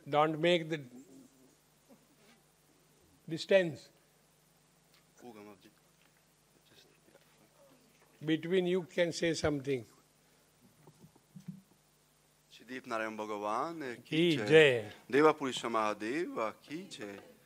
Don't make the distance between you can say something. Deep Narayan Bhagavan Ki Jai. Deva Purusha Mahadeva Ki Jai.